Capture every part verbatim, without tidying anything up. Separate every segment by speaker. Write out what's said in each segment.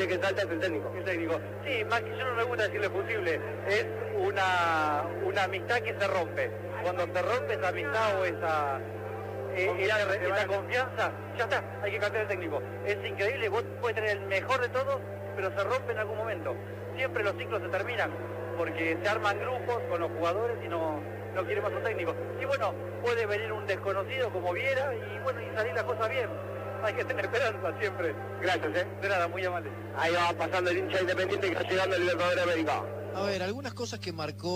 Speaker 1: que salta es el técnico. El técnico. Sí, más que yo no me gusta decirle fusible, es una, una amistad que se rompe. Cuando se rompe esa amistad o esa, eh, esa, esa confianza, ya está, hay que cambiar el técnico. Es increíble, vos puedes tener el mejor de todos, pero se rompe en algún momento. Siempre los ciclos se terminan, porque se arman grupos con los jugadores y no, no quiere más un técnico. Y bueno, puede venir un desconocido como Viera y bueno, y salir la cosa bien. Hay que tener esperanza siempre. Gracias, ¿eh? De nada, muy amable. Ahí va pasando el hincha Independiente que está llegando el Libertadores de América.
Speaker 2: A ver, algunas cosas que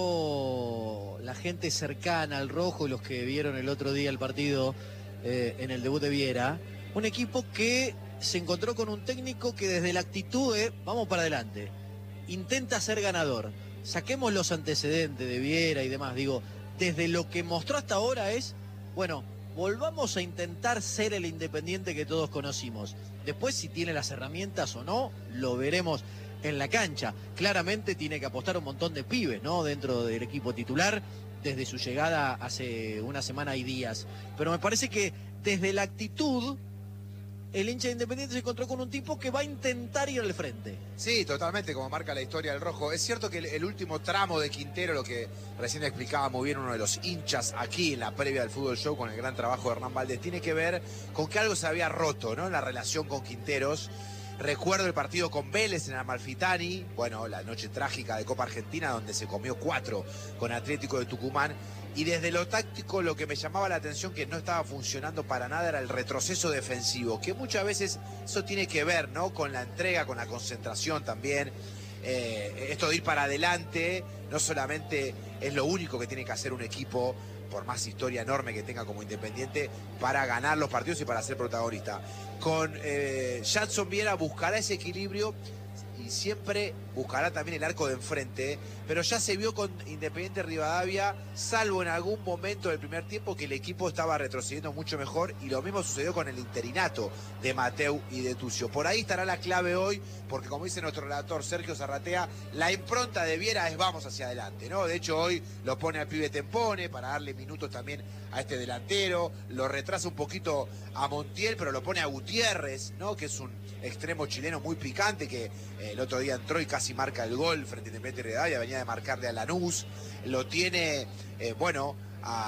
Speaker 2: marcó la gente cercana al rojo y los que vieron el otro día el partido eh, en el debut de Viera. Un equipo que se encontró con un técnico que desde la actitud de vamos para adelante, intenta ser ganador. Saquemos los antecedentes de Viera y demás. Digo, desde lo que mostró hasta ahora es, bueno, volvamos a intentar ser el Independiente que todos conocimos. Después, si tiene las herramientas o no, lo veremos en la cancha. Claramente tiene que apostar un montón de pibes, ¿no? Dentro del equipo titular, desde su llegada hace una semana y días. Pero me parece que desde la actitud, el hincha de Independiente se encontró con un tipo que va a intentar ir al frente.
Speaker 3: Sí, totalmente, como marca la historia del rojo. Es cierto que el, el último tramo de Quintero, lo que recién explicaba muy bien uno de los hinchas aquí en la previa del Fútbol Show con el gran trabajo de Hernán Valdés, tiene que ver con que algo se había roto, ¿no? En la relación con Quinteros. Recuerdo el partido con Vélez en Amalfitani, bueno, la noche trágica de Copa Argentina donde se comió cuatro con Atlético de Tucumán. Y desde lo táctico lo que me llamaba la atención que no estaba funcionando para nada era el retroceso defensivo, que muchas veces eso tiene que ver, ¿no? Con la entrega, con la concentración también. Eh, esto de ir para adelante no solamente es lo único que tiene que hacer un equipo, por más historia enorme que tenga como Independiente, para ganar los partidos y para ser protagonista. Con eh, Jadson Viera buscará ese equilibrio y siempre buscará también el arco de enfrente, pero ya se vio con Independiente Rivadavia, salvo en algún momento del primer tiempo, que el equipo estaba retrocediendo mucho mejor, y lo mismo sucedió con el interinato de Mateu y de Tucio. Por ahí estará la clave hoy, porque como dice nuestro relator Sergio Zarratea, la impronta de Viera es vamos hacia adelante, ¿no? De hecho hoy lo pone al pibe Tempone para darle minutos también a este delantero, lo retrasa un poquito a Montiel, pero lo pone a Gutiérrez, ¿no? Que es un extremo chileno muy picante, que eh, el otro día entró y casi marca el gol frente a Independiente Rivadavia, venía de marcarle a Lanús. Lo tiene, eh, bueno,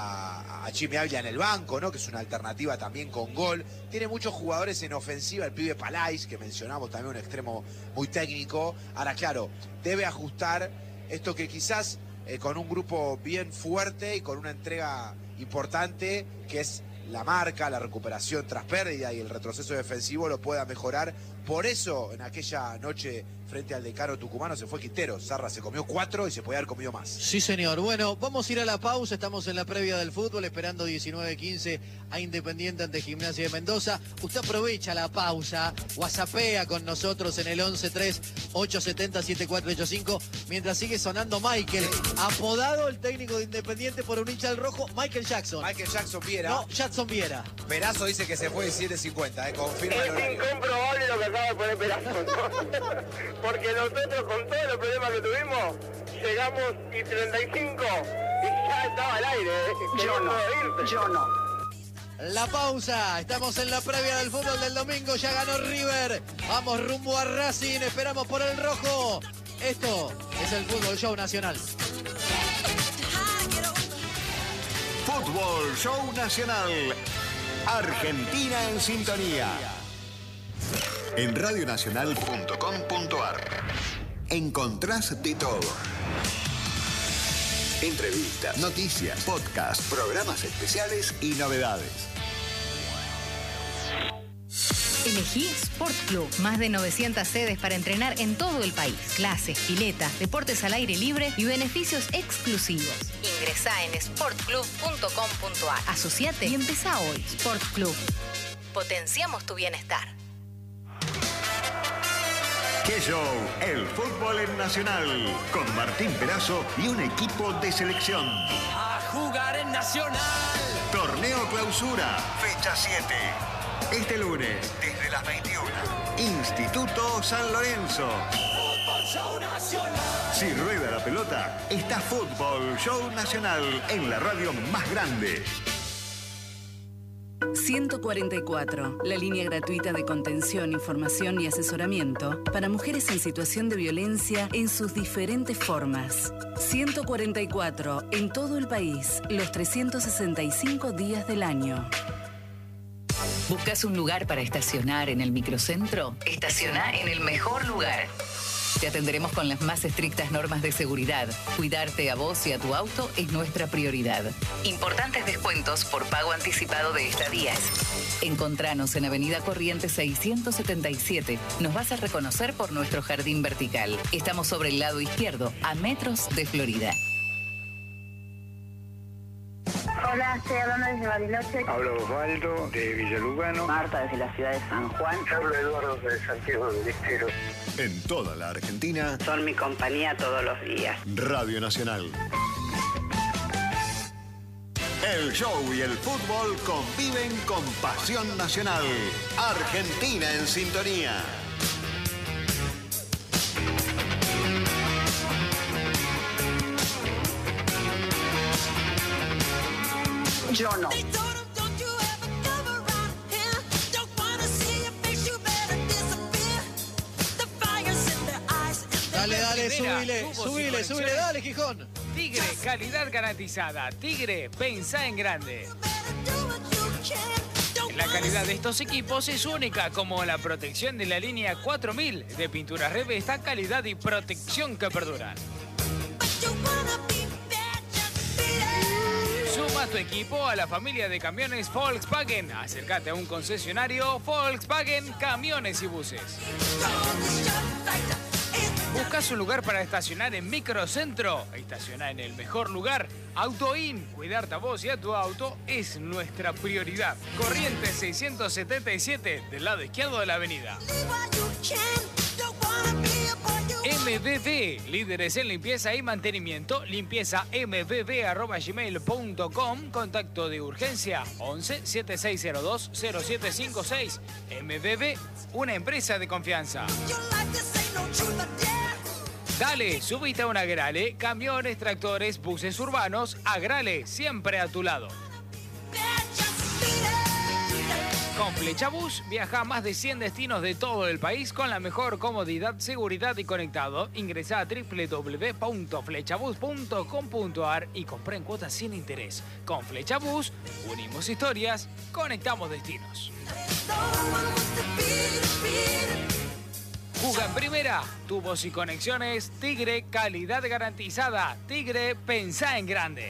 Speaker 3: a, a Chimi Ávila en el banco, ¿no? Que es una alternativa también con gol. Tiene muchos jugadores en ofensiva, el pibe Palais, que mencionamos también, un extremo muy técnico. Ahora, claro, debe ajustar esto que quizás eh, con un grupo bien fuerte y con una entrega importante, que es la marca, la recuperación tras pérdida y el retroceso defensivo, lo pueda mejorar. Por eso, en aquella noche frente al decano tucumano se fue Quintero. Zarra se comió cuatro y se podía haber comido más.
Speaker 2: Sí, señor. Bueno, vamos a ir a la pausa. Estamos en la previa del fútbol, esperando diecinueve quince a Independiente ante Gimnasia de Mendoza. Usted aprovecha la pausa, whatsappea con nosotros en el once tres ocho siete cero siete cuatro ocho cinco, mientras sigue sonando Michael, apodado el técnico de Independiente por un hincha del rojo, Michael Jackson.
Speaker 3: Michael Jackson Viera.
Speaker 2: No, Jackson Viera.
Speaker 3: Perazo dice que se fue diecisiete cincuenta, eh, confirma.
Speaker 1: Es incomprobable lo que acaba de poner Perazo, ¿no? Porque nosotros con todos los problemas que tuvimos, llegamos y treinta y cinco y ya estaba al aire. ¿eh? Yo no, irse. yo no.
Speaker 2: La pausa, estamos en la previa del fútbol del domingo, ya ganó River, vamos rumbo a Racing, esperamos por el rojo. Esto es el Fútbol Show Nacional.
Speaker 4: Fútbol Show Nacional, Argentina en sintonía. En radionacional punto com punto ar encontrás de todo. Entrevistas, noticias, podcasts, programas especiales y novedades.
Speaker 5: Elegí Sport Club. Más de novecientas sedes para entrenar en todo el país. Clases, piletas, deportes al aire libre y beneficios exclusivos. Ingresá en sport club punto com punto ar. Asociate y empezá hoy. Sport Club. Potenciamos tu bienestar.
Speaker 4: ¡Qué show! El fútbol en Nacional, con Martín Perazo y un equipo de selección.
Speaker 6: A jugar en Nacional.
Speaker 4: Torneo Clausura, fecha siete. Este lunes, desde las veintiuna. Instituto San Lorenzo.
Speaker 6: Fútbol Show Nacional.
Speaker 4: Si rueda la pelota, está Fútbol Show Nacional en la radio más grande.
Speaker 7: ciento cuarenta y cuatro, la línea gratuita de contención, información y asesoramiento para mujeres en situación de violencia en sus diferentes formas. ciento cuarenta y cuatro, en todo el país, los trescientos sesenta y cinco días del año.
Speaker 5: ¿Buscas un lugar para estacionar en el microcentro? Estaciona en el mejor lugar. Te atenderemos con las más estrictas normas de seguridad. Cuidarte a vos y a tu auto es nuestra prioridad. Importantes descuentos por pago anticipado de estadías. Encontranos en Avenida Corrientes seiscientos setenta y siete. Nos vas a reconocer por nuestro jardín vertical. Estamos sobre el lado izquierdo, a metros de Florida.
Speaker 8: Hola, estoy hablando desde Bariloche.
Speaker 9: Hablo Osvaldo de Villalugano.
Speaker 8: Marta desde la ciudad de San Juan.
Speaker 9: Hablo Eduardo de Santiago del Estero.
Speaker 4: En toda la Argentina,
Speaker 8: Son mi compañía todos los días.
Speaker 4: Radio Nacional. El show y el fútbol conviven con pasión nacional. Argentina en sintonía.
Speaker 8: Yo no.
Speaker 2: Dale, dale,
Speaker 10: Primera,
Speaker 2: subile,
Speaker 10: tubos y
Speaker 2: subile,
Speaker 10: conexiones.
Speaker 2: subile, dale, Gijón.
Speaker 10: Tigre, calidad garantizada. Tigre, pensá en grande. La calidad de estos equipos es única, como la protección de la línea cuatro mil de pinturas Revesta, calidad y protección que perduran. Suma tu equipo a la familia de camiones Volkswagen. Acércate a un concesionario Volkswagen Camiones y Buses. ¿Buscas un lugar para estacionar en Microcentro? Estacionar en el mejor lugar. AutoIn. Cuidarte a vos y a tu auto es nuestra prioridad. Corrientes seiscientos setenta y siete, del lado izquierdo de la avenida. M B B, líderes en limpieza y mantenimiento. Limpieza m b b arroba gmail punto com. Contacto de urgencia once, setenta y seis cero dos, cero siete cinco seis. M B B, una empresa de confianza. Dale, subite a un Agrale, camiones, tractores, buses urbanos. Agrale, siempre a tu lado. Con Flechabús viaja a más de cien destinos de todo el país con la mejor comodidad, seguridad y conectado. Ingresá a doble u doble u doble u punto flechabús punto com punto a r y comprá en cuotas sin interés. Con Flechabús unimos historias, conectamos destinos. Juga en primera, tubos y conexiones, Tigre, calidad garantizada. Tigre, pensá en grande.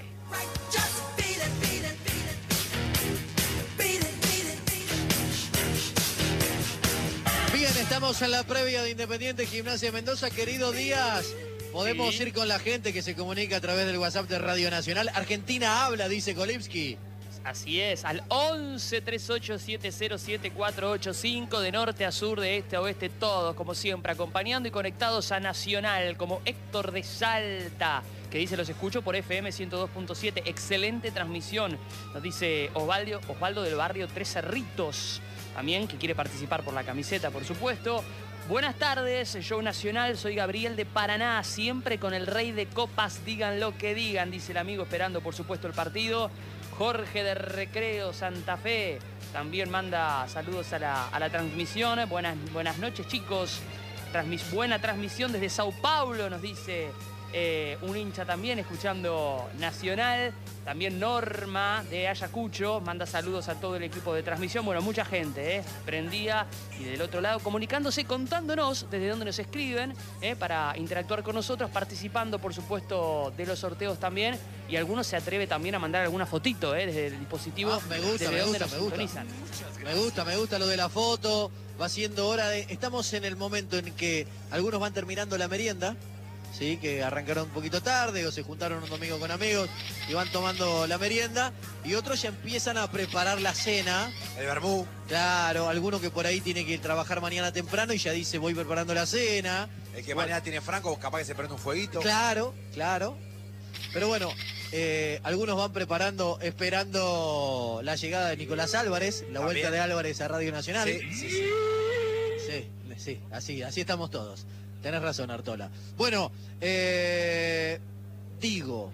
Speaker 2: Bien, estamos en la previa de Independiente Gimnasia Mendoza. Querido Díaz, podemos
Speaker 11: Sí.
Speaker 2: ir con la gente que se comunica a través del WhatsApp de Radio Nacional. Argentina habla, dice Kolipski.
Speaker 11: Así es, al once, treinta y ocho, setenta, siete cuatro ocho cinco, de norte a sur, de este a oeste, todos, como siempre, acompañando y conectados a Nacional, como Héctor de Salta, que dice, los escucho por F M ciento dos punto siete, excelente transmisión. Nos dice Osvaldo, Osvaldo del barrio Tres Cerritos, también, que quiere participar por la camiseta, por supuesto. Buenas tardes, Show Nacional, soy Gabriel de Paraná, siempre con el rey de copas, digan lo que digan, dice el amigo, esperando por supuesto el partido. Jorge de Recreo, Santa Fe, también manda saludos a la, a la transmisión. Buenas, buenas noches, chicos. Transmis, buena transmisión desde Sao Paulo, nos dice eh, un hincha también, escuchando Nacional. También Norma de Ayacucho manda saludos a todo el equipo de transmisión. Bueno, mucha gente, ¿eh? Prendía y del otro lado comunicándose, contándonos desde dónde nos escriben, ¿eh? Para interactuar con nosotros, participando, por supuesto, de los sorteos también. Y algunos se atreve también a mandar alguna fotito, ¿eh? Desde el dispositivo.
Speaker 2: Ah, me gusta,
Speaker 11: desde
Speaker 2: me
Speaker 11: donde
Speaker 2: gusta,
Speaker 11: nos
Speaker 2: me gusta.
Speaker 11: sintonizan.
Speaker 2: Me gusta, me gusta lo de la foto. Va siendo hora de... Estamos en el momento en que algunos van terminando la merienda. Sí, que arrancaron un poquito tarde o se juntaron un domingo con amigos y van tomando la merienda, y otros ya empiezan a preparar la cena.
Speaker 3: El vermú.
Speaker 2: Claro, alguno que por ahí tiene que trabajar mañana temprano y ya dice voy preparando la cena.
Speaker 3: El que
Speaker 2: Bueno,
Speaker 3: mañana tiene Franco, capaz que se prende un fueguito.
Speaker 2: Claro, claro. Pero bueno, eh, algunos van preparando, esperando la llegada de Nicolás Álvarez, la vuelta
Speaker 3: También.
Speaker 2: de Álvarez a Radio Nacional.
Speaker 3: Sí, sí, sí.
Speaker 2: Sí, sí, así, así estamos todos. Tenés razón, Artola. Bueno, eh, digo,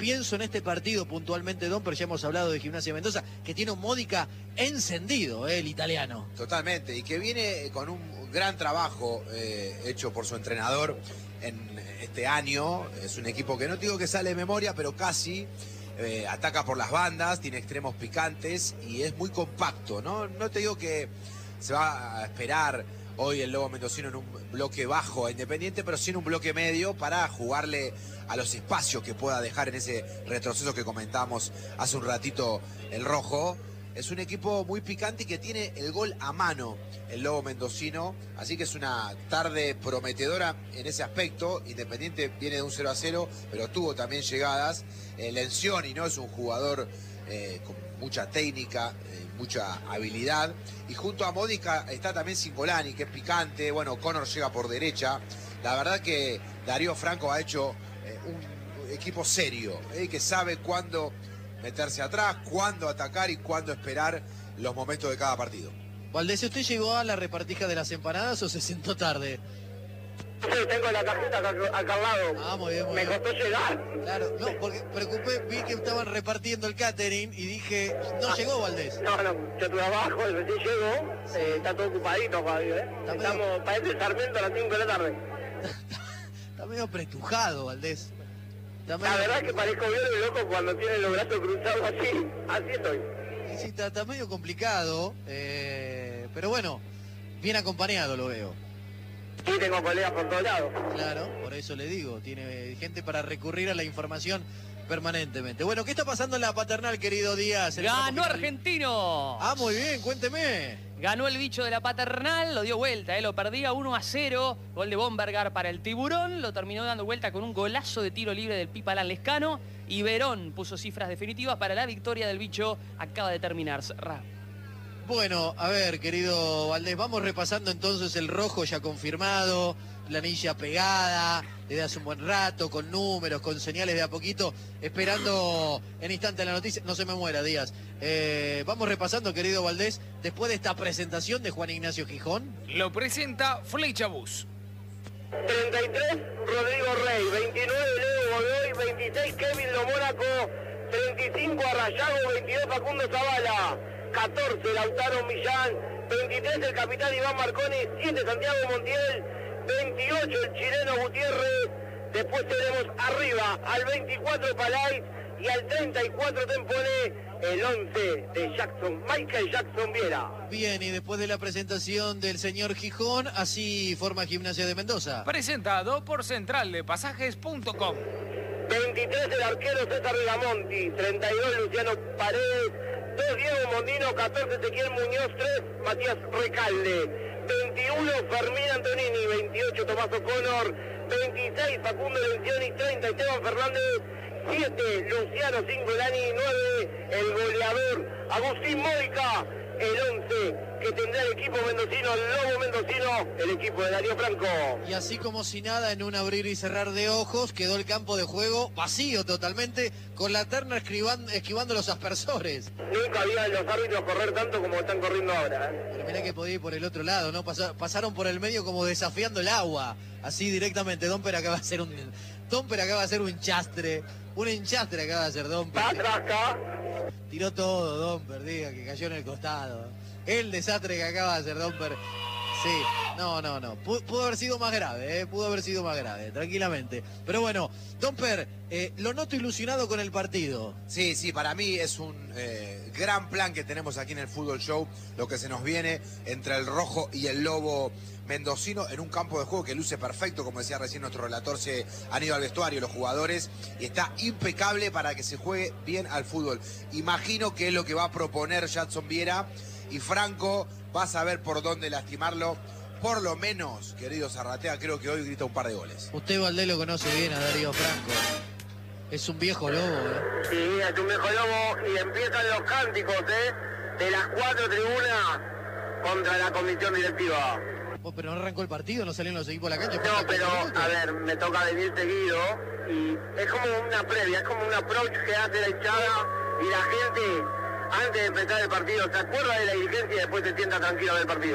Speaker 2: pienso en este partido puntualmente, Don, pero ya hemos hablado de Gimnasia Mendoza, que tiene un Modica encendido, eh, el italiano.
Speaker 3: Totalmente, y que viene con un gran trabajo eh, hecho por su entrenador en este año. Es un equipo que no digo que sale de memoria, pero casi. Eh, ataca por las bandas, tiene extremos picantes y es muy compacto, ¿no? No te digo que se va a esperar hoy el Lobo Mendocino en un bloque bajo a Independiente, pero sí en un bloque medio para jugarle a los espacios que pueda dejar en ese retroceso que comentábamos hace un ratito el Rojo. Es un equipo muy picante y que tiene el gol a mano, el Lobo Mendocino. Así que es una tarde prometedora en ese aspecto. Independiente viene de un cero a cero, pero tuvo también llegadas. Eh, Lencioni, ¿no? Es un jugador eh, con mucha técnica, eh, mucha habilidad. Y junto a Modica está también Cingolani, que es picante. Bueno, Connor llega por derecha. La verdad que Darío Franco ha hecho eh, un equipo serio, eh, que sabe cuándo meterse atrás, cuándo atacar y cuándo esperar los momentos de cada partido.
Speaker 2: Valdés, ¿usted llegó a la repartija de las empanadas o se sentó tarde?
Speaker 1: Sí, tengo la cajita acá, acá al lado.
Speaker 2: Ah, muy bien, muy
Speaker 1: Me
Speaker 2: bien.
Speaker 1: costó llegar.
Speaker 2: Claro, no, porque preocupé, vi que estaban repartiendo el catering y dije, no ah, llegó Valdés.
Speaker 1: No, no, yo trabajo, recién llego, sí. eh, está todo ocupadito, Fabio, ¿eh? Está Estamos medio... para este Sarmiento a las cinco de la tarde.
Speaker 2: Está medio pretujado, Valdés.
Speaker 1: La verdad es que parezco bien de loco cuando tiene los brazos cruzados así, así estoy.
Speaker 2: Y sí, está, está medio complicado, eh, pero bueno, bien acompañado lo veo.
Speaker 1: Sí, tengo colegas por todos lados.
Speaker 2: Claro, por eso le digo, tiene gente para recurrir a la información permanentemente. Bueno, ¿qué está pasando en la Paternal, querido Díaz?
Speaker 11: ¡Ganó Argentino!
Speaker 2: Ah, muy bien, cuénteme.
Speaker 11: Ganó el bicho de la Paternal, lo dio vuelta, eh, lo perdía uno a cero. Gol de Bombergar para el Tiburón, lo terminó dando vuelta con un golazo de tiro libre del Pipa Alan Lescano. Y Verón puso cifras definitivas para la victoria del bicho. Acaba de terminar. Ra.
Speaker 2: Bueno, a ver, querido Valdés, vamos repasando entonces el Rojo ya confirmado, planilla pegada, desde hace un buen rato, con números, con señales de a poquito, esperando en instante la noticia. No se me muera, Díaz. Eh, vamos repasando, querido Valdés, después de esta presentación de Juan Ignacio Gijón.
Speaker 10: Lo presenta Flechabús.
Speaker 1: treinta y tres, Rodrigo Rey. veintinueve, Leo Godoy. veintiséis, Kevin Lo Mónaco. treinta y cinco, Arrayago. veintidós, Facundo Zavala. catorce, Lautaro Millán. veintitrés, el capitán Iván Marconi. siete, Santiago Montiel. veintiocho, el chileno Gutiérrez. Después tenemos arriba al veinticuatro, Palais. Y al treinta y cuatro, Tempone. El once de Jackson, Michael Jackson Viera.
Speaker 2: Bien, y después de la presentación del señor Gijón, así forma Gimnasia de Mendoza.
Speaker 10: Presentado por central de pasajes punto com.
Speaker 1: veintitrés, el arquero César Rigamonti. treinta y dos, Luciano Paredes. dos, Diego Mondino. catorce, Ezequiel Muñoz. tres, Matías Recalde. veintiuno, Fermín Antonini. veintiocho, Tomás O'Connor. veintiséis, Facundo Lencioni. treinta, Esteban Fernández. siete, Luciano Cingolani. nueve, el goleador Agustín Modica. El once que tendrá el equipo mendocino, el Lobo Mendocino, el equipo de Darío Franco.
Speaker 2: Y así como si nada, en un abrir y cerrar de ojos, quedó el campo de juego vacío totalmente, con la terna esquivando, esquivando los aspersores.
Speaker 1: Nunca había los árbitros correr tanto como están corriendo ahora, ¿eh?
Speaker 2: Pero mirá que podía ir por el otro lado, ¿no? Pasar, pasaron por el medio como desafiando el agua. Así directamente, Domper acaba de hacer un... Domper acaba de hacer un chastre. Un enchastre acaba de hacer Domper.
Speaker 1: Acá.
Speaker 2: Tiró todo, Domper, diga, que cayó en el costado. El desastre que acaba de hacer Domper. Sí, no, no, no. Pudo, pudo haber sido más grave, ¿eh? Pudo haber sido más grave, tranquilamente. Pero bueno, Domper, eh, lo noto ilusionado con el partido.
Speaker 3: Sí, sí, para mí es un eh, gran plan que tenemos aquí en el Fútbol Show, lo que se nos viene entre el Rojo y el Lobo Mendocino en un campo de juego que luce perfecto, como decía recién nuestro relator, se han ido al vestuario los jugadores y está impecable para que se juegue bien al fútbol. Imagino que es lo que va a proponer Jackson Viera y Franco va a saber por dónde lastimarlo. Por lo menos, querido Zarratea, creo que hoy grita un par de goles.
Speaker 2: Usted, Valdés, lo conoce bien a Darío Franco. Es un viejo lobo, ¿eh?
Speaker 1: Sí, es un viejo lobo y empiezan los cánticos, ¿eh? De las cuatro tribunas contra la comisión directiva.
Speaker 2: Oh, pero no arrancó el partido, no salieron los equipos a la cancha.
Speaker 1: No, pero, a ver, me toca venir seguido y es como una previa, es como un approach que hace la hinchada y la gente, antes de empezar el partido, se acuerda de la dirigencia y después se sienta tranquilo del partido.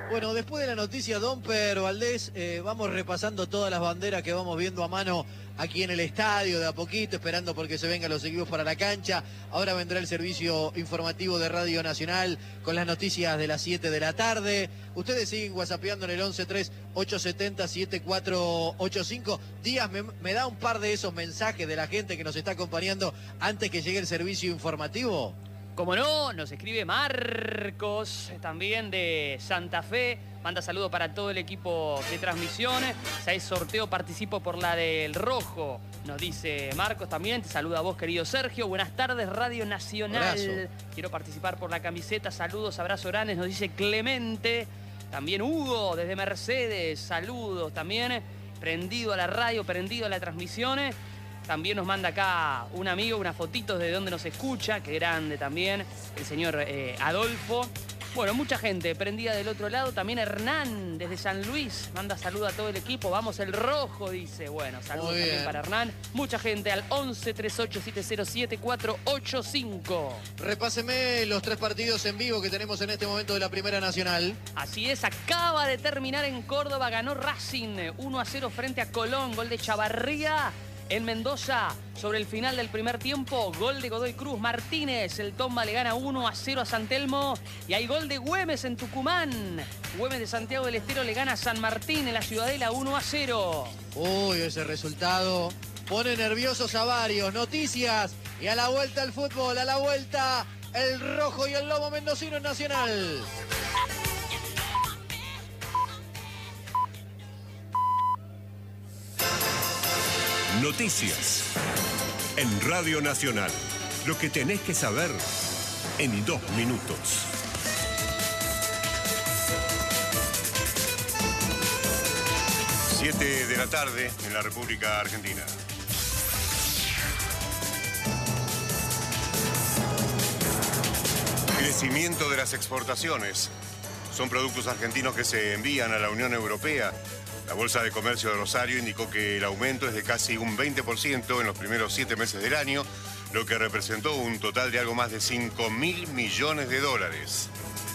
Speaker 2: Bueno, después de la noticia, Domper Valdés, eh, vamos repasando todas las banderas que vamos viendo a mano aquí en el estadio, de a poquito, esperando porque se vengan los equipos para la cancha. Ahora vendrá el servicio informativo de Radio Nacional con las noticias de las siete de la tarde. Ustedes siguen whatsappeando en el once tres ocho siete cero siete cuatro ocho cinco. Díaz, me, me da un par de esos mensajes de la gente que nos está acompañando antes que llegue el servicio informativo.
Speaker 11: Como no, nos escribe Marcos, también de Santa Fe. Manda saludos para todo el equipo de transmisiones. Si hay sorteo, participo por la del rojo, nos dice Marcos también. Te saluda a vos, querido Sergio. Buenas tardes, Radio Nacional.
Speaker 2: Abrazo.
Speaker 11: Quiero participar por la camiseta. Saludos, abrazo grandes, nos dice Clemente. También Hugo, desde Mercedes. Saludos también. Prendido a la radio, prendido a las transmisiones. También nos manda acá un amigo unas fotitos de donde nos escucha, que grande también, el señor eh, Adolfo. Bueno, mucha gente prendida del otro lado. También Hernán, desde San Luis, manda saludo a todo el equipo. Vamos el rojo, dice. Bueno, saludos también para Hernán. Mucha gente al once tres ocho siete cero siete cuatro ocho cinco.
Speaker 2: Repáseme los tres partidos en vivo que tenemos en este momento de la Primera Nacional.
Speaker 11: Así es, acaba de terminar en Córdoba. Ganó Racing uno a cero frente a Colón. Gol de Chavarría. En Mendoza, sobre el final del primer tiempo, gol de Godoy Cruz Martínez. El Tomba le gana uno a cero a San Telmo. Y hay gol de Güemes en Tucumán. Güemes de Santiago del Estero le gana a San Martín en la Ciudadela uno a cero.
Speaker 2: Uy, ese resultado pone nerviosos a varios. Noticias y a la vuelta el fútbol, a la vuelta el rojo y el lobo mendocino en Nacional.
Speaker 12: Noticias en Radio Nacional. Lo que tenés que saber en dos minutos.
Speaker 13: Siete de la tarde en la República Argentina. Crecimiento de las exportaciones. Son productos argentinos que se envían a la Unión Europea. La Bolsa de Comercio de Rosario indicó que el aumento es de casi un veinte por ciento en los primeros siete meses del año, lo que representó un total de algo más de cinco mil millones de dólares.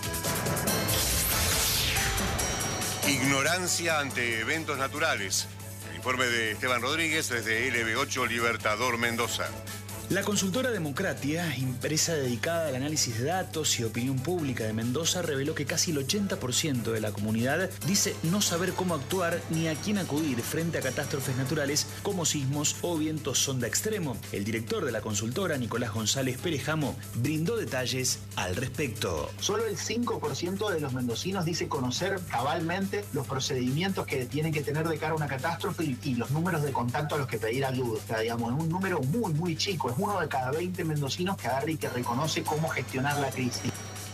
Speaker 13: Ignorancia ante eventos naturales. El informe de Esteban Rodríguez desde L B ocho Libertador Mendoza.
Speaker 14: La consultora Democratia, empresa dedicada al análisis de datos y opinión pública de Mendoza, reveló que casi el ochenta por ciento de la comunidad dice no saber cómo actuar ni a quién acudir frente a catástrofes naturales como sismos o vientos sonda extremo. El director de la consultora, Nicolás González Perejamo, brindó detalles al respecto.
Speaker 15: Solo el cinco por ciento de los mendocinos dice conocer cabalmente los procedimientos que tienen que tener de cara a una catástrofe y, y los números de contacto a los que pedir ayuda. O sea, digamos, un número muy, muy chico. Es uno de cada veinte mendocinos que agarra y que reconoce cómo gestionar la crisis.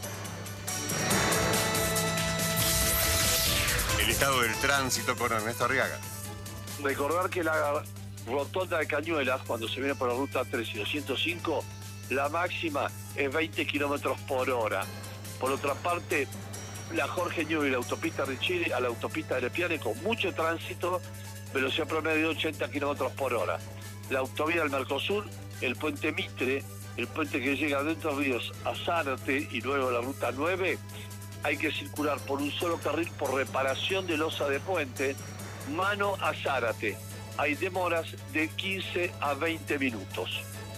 Speaker 13: El estado del tránsito con Ernesto Arriaga.
Speaker 16: Recordar que la rotonda de Cañuelas, cuando se viene por la ruta tres y doscientos cinco, la máxima es veinte kilómetros por hora. Por otra parte, la Jorge Newbery, la autopista Richiri a la autopista de Lepiane, con mucho tránsito, velocidad promedio de ochenta kilómetros por hora. La autovía del Mercosur, el puente Mitre, el puente que llega de Entre Ríos a Zárate y luego la ruta nueve, hay que circular por un solo carril por reparación de losa de puente, mano a Zárate. Hay demoras de quince a veinte minutos.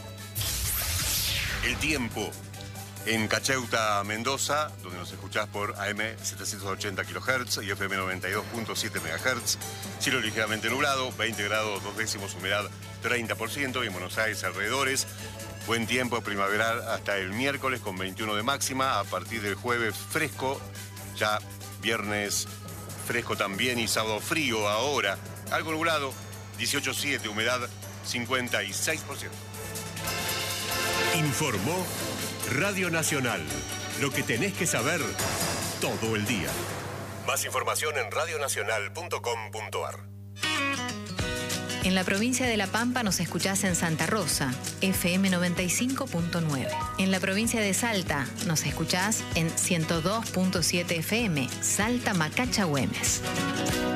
Speaker 13: El tiempo en Cacheuta, Mendoza, donde nos escuchás por A M setecientos ochenta kilohertz y F M noventa y dos punto siete megahertz. Cielo ligeramente nublado, veinte grados, dos décimos, humedad treinta por ciento. Y en Buenos Aires alrededores, buen tiempo primaveral hasta el miércoles con veintiuno de máxima. A partir del jueves fresco, ya viernes fresco también y sábado frío ahora. Algo nublado, dieciocho punto siete, humedad cincuenta y seis por ciento.
Speaker 12: Informó Radio Nacional. Lo que tenés que saber todo el día. Más información en radio nacional punto com punto a r.
Speaker 5: En la provincia de La Pampa nos escuchás en Santa Rosa, F M noventa y cinco punto nueve. En la provincia de Salta nos escuchás en ciento dos punto siete F M, Salta Macacha Güemes.